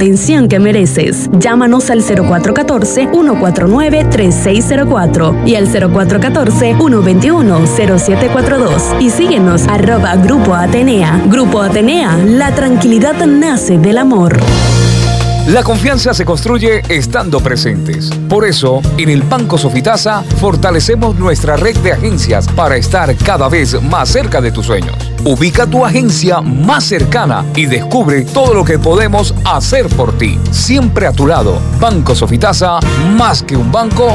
atención que mereces. Llámanos al 0414-149-3604 y al 0414-121-0742 y síguenos @Grupo Atenea. Grupo Atenea, la tranquilidad nace del amor. La confianza se construye estando presentes. Por eso, en el Banco Sofitasa, fortalecemos nuestra red de agencias para estar cada vez más cerca de tus sueños. Ubica tu agencia más cercana y descubre todo lo que podemos hacer por ti. Siempre a tu lado. Banco Sofitasa, más que un banco,